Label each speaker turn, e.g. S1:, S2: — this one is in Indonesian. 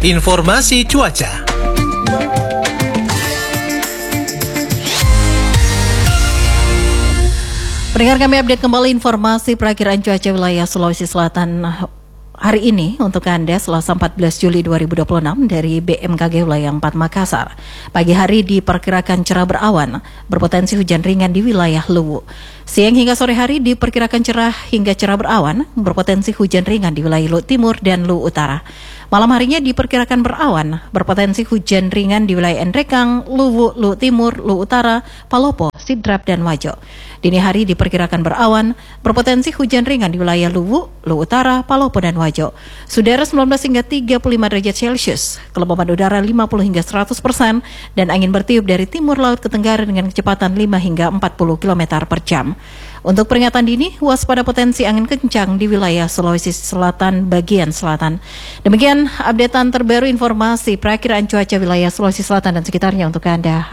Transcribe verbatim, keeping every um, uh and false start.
S1: Informasi cuaca.
S2: Pendengar, kami update kembali informasi perakiraan cuaca wilayah Sulawesi Selatan hari ini untuk Anda Selasa empat belas Juli dua ribu dua puluh enam dari B M K G Wilayah empat Makassar. Pagi hari diperkirakan cerah berawan, berpotensi hujan ringan di wilayah Luwu. Siang hingga sore hari diperkirakan cerah hingga cerah berawan, berpotensi hujan ringan di wilayah Luwu Timur dan Luwu Utara. Malam harinya diperkirakan berawan, berpotensi hujan ringan di wilayah Endrekang, Luwu, Luwu Timur, Luwu Utara, Palopo, Sidrap, dan Wajo. Dini hari diperkirakan berawan, berpotensi hujan ringan di wilayah Luwu, Luwu Utara, Palopo, dan Wajo. Suhu sembilan belas hingga tiga puluh lima derajat Celcius, kelembapan udara lima puluh hingga seratus persen, dan angin bertiup dari timur laut ke tenggara dengan kecepatan lima hingga empat puluh kilometer per jam. Untuk peringatan dini, waspada potensi angin kencang di wilayah Sulawesi Selatan bagian selatan. Demikian updatean terbaru informasi perakiraan cuaca wilayah Sulawesi Selatan dan sekitarnya untuk Anda.